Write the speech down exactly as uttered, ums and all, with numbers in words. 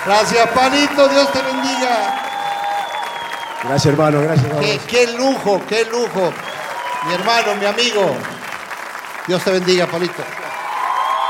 Gracias, Palito, Dios te bendiga. Gracias, hermano, gracias. Qué, qué lujo, qué lujo. Mi hermano, mi amigo. Dios te bendiga, Palito.